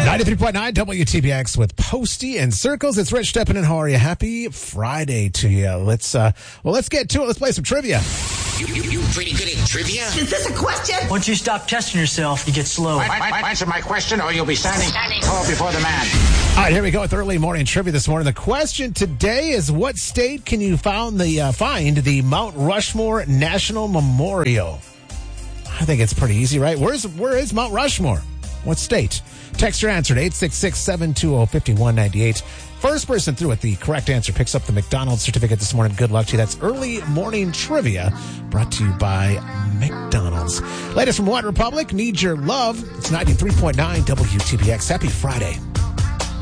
93.9 WTBX with Posty and Circles. It's Rich stepping in. How are you? Happy Friday to you. Let's get to it. Let's play some trivia. You pretty good at trivia? Is this a question? Once you stop testing yourself, you get slow. Answer my question or you'll be standing tall before the man. All right, here we go with early morning trivia this morning. The question today is, what state can you find the Mount Rushmore National Memorial? I think it's pretty easy, right? Where is Mount Rushmore? What state? Text your answer to 866-720-5198. First person through with the correct answer picks up the McDonald's certificate this morning. Good luck to you. That's early morning trivia brought to you by McDonald's. Latest from One Republic, Need Your Love. It's 93.9 WTBX. Happy Friday.